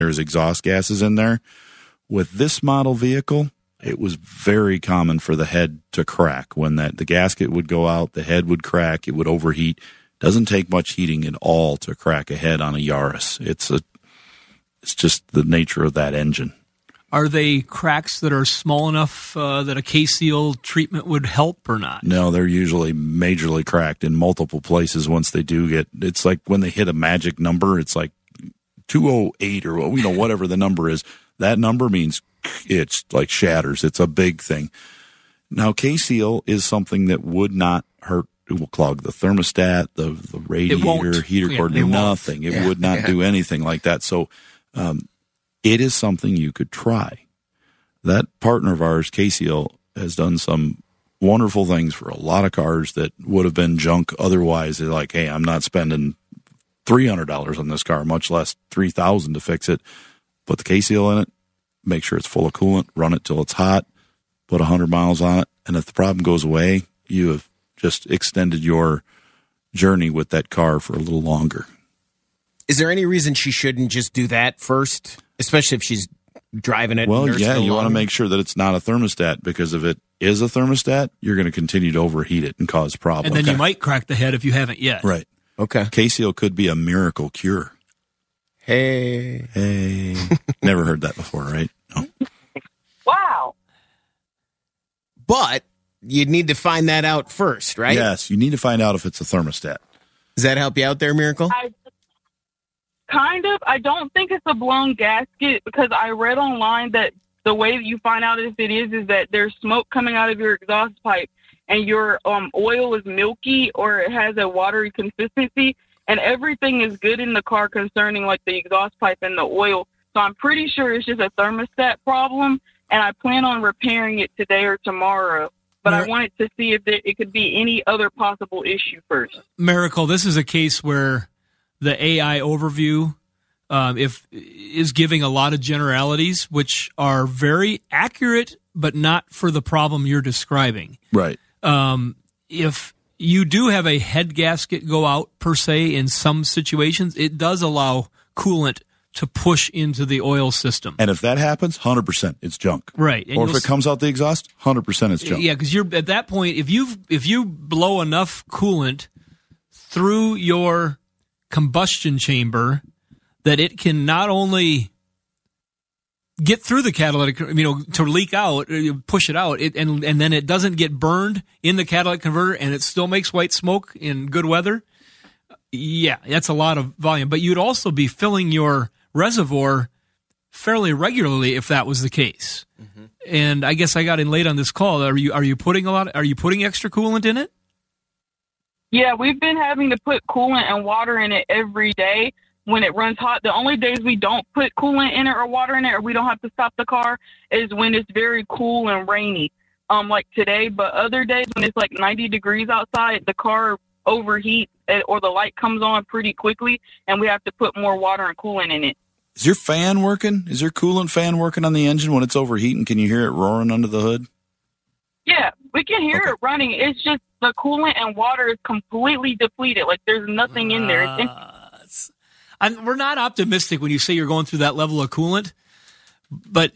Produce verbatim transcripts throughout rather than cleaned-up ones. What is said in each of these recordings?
there's exhaust gases in there. With this model vehicle, it was very common for the head to crack. When that the gasket would go out, the head would crack, it would overheat. Doesn't take much heating at all to crack a head on a Yaris. It's a, it's just the nature of that engine. Are they cracks that are small enough uh, that a K-Seal treatment would help or not? No, they're usually majorly cracked in multiple places once they do get, it's like when they hit a magic number, it's like two oh eight or you know whatever the number is. That number means it's like shatters. It's a big thing. Now, K-Seal is something that would not hurt. It will clog the thermostat, the, the radiator, heater yeah, cord, it nothing. It yeah, would not yeah. do anything like that. So um, it is something you could try. That partner of ours, K-Seal, has done some wonderful things for a lot of cars that would have been junk otherwise. They're like, hey, I'm not spending three hundred dollars on this car, much less three thousand dollars to fix it. Put the K-Seal in it, make sure it's full of coolant, run it till it's hot, put one hundred miles on it, and if the problem goes away, you have just extended your journey with that car for a little longer. Is there any reason she shouldn't just do that first, especially if she's driving it? Well, and nursing yeah, you want to along? make sure that it's not a thermostat, because if it is a thermostat, you're going to continue to overheat it and cause problems. And then you might crack the head if you haven't yet. Right. Okay. K-Seal could be a miracle cure. Hey. Hey. Never heard that before, right? No. Wow. But you'd need to find that out first, right? Yes, you need to find out if it's a thermostat. Does that help you out there, Miracle? I kind of. I don't think it's a blown gasket, because I read online that the way that you find out if it is is that there's smoke coming out of your exhaust pipe, and your um, oil is milky or it has a watery consistency, and everything is good in the car concerning like the exhaust pipe and the oil. So I'm pretty sure it's just a thermostat problem, and I plan on repairing it today or tomorrow. But Mer- I wanted to see if there, it could be any other possible issue first. Miracle, this is a case where the A I overview um, if is giving a lot of generalities, which are very accurate, but not for the problem you're describing. Right. Um, if you do have a head gasket go out, per se, in some situations, it does allow coolant to push into the oil system. And if that happens, one hundred percent it's junk. Right. And or if you'll it comes out the exhaust, one hundred percent it's junk. Yeah, because you're at that point, if you if you blow enough coolant through your combustion chamber that it can not only get through the catalytic, you know, to leak out, push it out, it, and and then it doesn't get burned in the catalytic converter, and it still makes white smoke in good weather. Yeah, that's a lot of volume. But you'd also be filling your reservoir fairly regularly if that was the case. Mm-hmm. And I guess I got in late on this call. Are you are you putting a lot? Are you putting extra coolant in it? Yeah, we've been having to put coolant and water in it every day when it runs hot. The only days we don't put coolant in it or water in it, or we don't have to stop the car, is when it's very cool and rainy, um, like today. But other days when it's like ninety degrees outside, the car overheats or the light comes on pretty quickly, and we have to put more water and coolant in it. Is your fan working? Is your coolant fan working on the engine when it's overheating? Can you hear it roaring under the hood? Yeah, we can hear Okay. it running. It's just the coolant and water is completely depleted. Like there's nothing in there. It's empty. Uh, it's- I'm, we're not optimistic when you say you're going through that level of coolant, but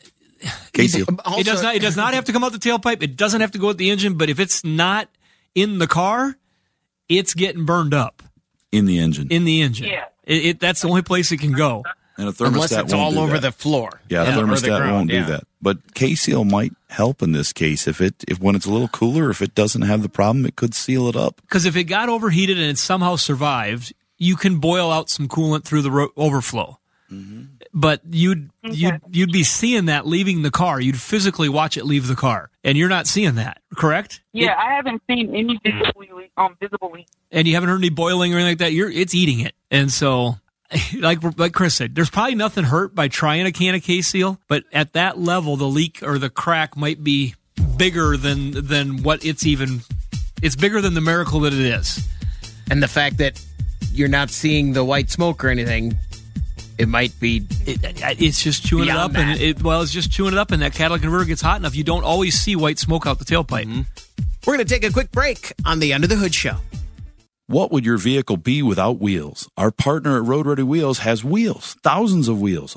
Casey, it does not. It does not have to come out the tailpipe. It doesn't have to go at the engine. But if it's not in the car, it's getting burned up in the engine. in the engine. Yeah. It, it, that's the only place it can go. And a thermostat Unless it's won't all do over that. the floor. Yeah, Yeah, a or the thermostat ground, won't yeah. do that. But K-Seal might help in this case. If it if when it's a little cooler, if it doesn't have the problem, it could seal it up. Because if it got overheated and it somehow survived, you can boil out some coolant through the ro- overflow. Mm-hmm. But you'd Okay. you'd you'd be seeing that leaving the car. You'd physically watch it leave the car, and you're not seeing that, correct? Yeah, I haven't seen any visibly, um, visibly. And you haven't heard any boiling or anything like that. You're it's eating it, and so. Like like Chris said, there's probably nothing hurt by trying a can of K-Seal, but at that level, the leak or the crack might be bigger than than what it's even. It's bigger than the miracle that it is. And the fact that you're not seeing the white smoke or anything, it might be. It, it's just chewing Beyond it up, and that. it well, it's just chewing it up, and that catalytic converter gets hot enough. You don't always see white smoke out the tailpipe. We're going to take a quick break on the Under the Hood Show. What would your vehicle be without wheels? Our partner at Road Ready Wheels has wheels, thousands of wheels,